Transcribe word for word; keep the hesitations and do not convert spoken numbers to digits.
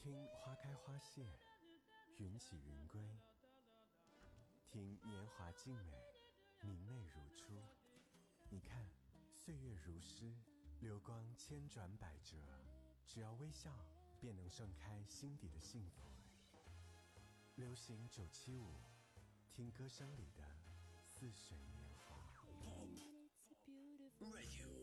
听花开花谢，云起云归；听年华静美，明媚如初。你看，岁月如诗，流光千转百折，只要微笑，便能盛开心底的幸福。流行九七五，听歌声里的似水年华。 Radio